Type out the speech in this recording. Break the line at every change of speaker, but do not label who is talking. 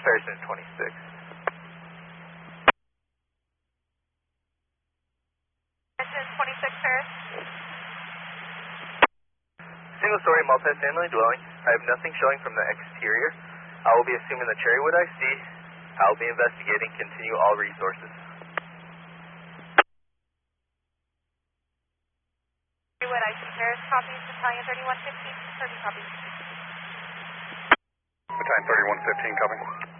Harrison 26.
Harrison 26, Harris.
Single-story multi-family dwelling. I have nothing showing from the exterior. I will be assuming the Cherrywood IC. I will be investigating. Continue all resources.
Cherrywood IC, Harris, copies. Battalion 3115, 30 copies.
Battalion 3115, copy.